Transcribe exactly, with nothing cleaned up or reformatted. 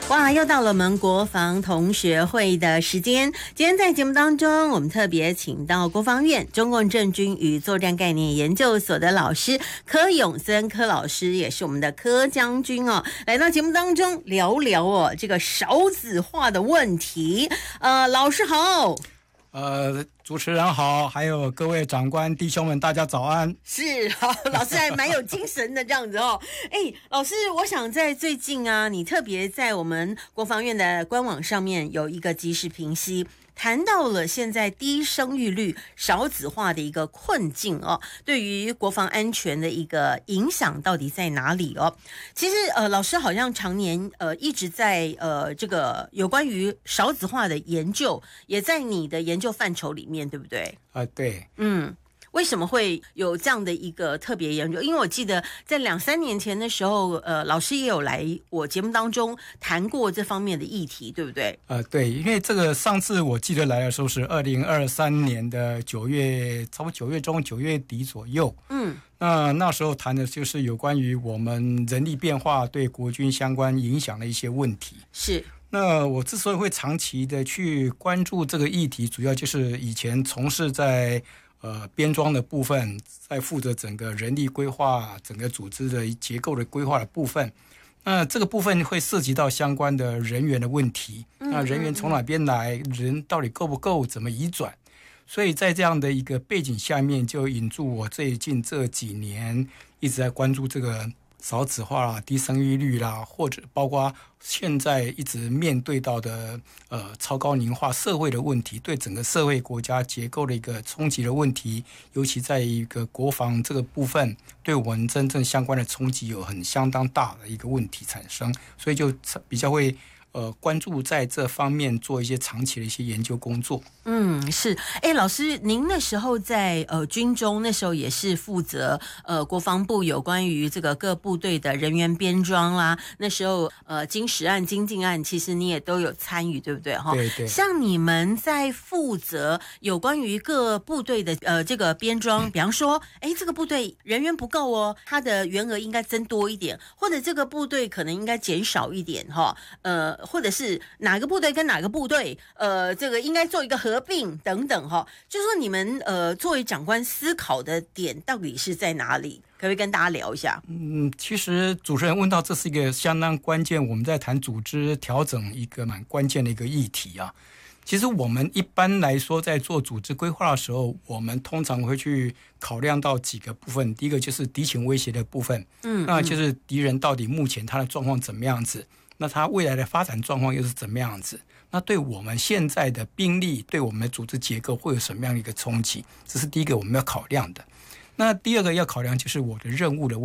哇，又到了我们国防同学会的时间。今天在节目当中，我们特别请到国防院中共政军与作战概念研究所的老师柯永森柯老师，也是我们的柯将军哦，来到节目当中聊聊哦这个少子化的问题。呃，老师好。 呃，主持人好，还有各位长官弟兄们，大家早安。 是，好，老师还蛮有精神的这样子哦。哎，老师，我想在最近啊，你特别在我们国防院的官网上面有一个即时评析，谈到了现在低生育率、少子化的一个困境哦，对于国防安全的一个影响到底在哪里哦？其实呃，老师好像常年呃一直在呃这个有关于少子化的研究，也在你的研究范畴里面，对不对？ 啊、呃，对， 嗯。为什么会有这样的一个特别研究？因为我记得在两三年前的时候，呃，老师也有来我节目当中谈过这方面的议题，对不对？ 呃，对，因为这个上次我记得来的时候是二零二三年的九月，差不多九月中、九月底左右。嗯，那那时候谈的就是有关于我们人力变化对国军相关影响的一些问题。 是。 那我之所以会长期的去关注这个议题，主要就是以前从事在呃，编装的部分，在负责整个人力规划、整个组织的结构的规划的部分。那这个部分会涉及到相关的人员的问题。那人员从哪边来，人到底够不够，怎么移转？所以在这样的一个背景下面，就引助我最近这几年一直在关注这个少子化啦、低生育率啦，或者包括现在一直面对到的呃超高龄化社会的问题，对整个社会国家结构的一个冲击的问题，尤其在一个国防这个部分，对我们真正相关的冲击有很相当大的一个问题产生，所以就比较会呃关注在这方面做一些长期的一些研究工作。 嗯，是。哎，老师，您那时候在呃军中，那时候也是负责呃国防部有关于这个各部队的人员编装啦。那时候呃经实案、经进案，其实你也都有参与，对不对？哈， 对对。 像你们在负责有关于各部队的呃这个编装，比方说，哎，这个部队人员不够哦，它的员额应该增多一点，或者这个部队可能应该减少一点哈。呃，或者是哪个部队跟哪个部队，呃，这个应该做一个合并等等哈，就说你们呃作为长官思考的点到底是在哪里？可不可以跟大家聊一下？ 嗯，其实主持人问到，这是一个相当关键，我们在谈组织调整一个蛮关键的一个议题啊。其实我们一般来说在做组织规划的时候，我们通常会去考量到几个部分。第一个就是敌情威胁的部分，嗯，那就是敌人到底目前他的状况怎么样子，那他未来的发展状况又是怎么样子？那对我们现在的兵力，对我们的组织结构会有什么样的一个冲击？这是第一个我们要考量的。那第二个要考量就是我的任务的问题。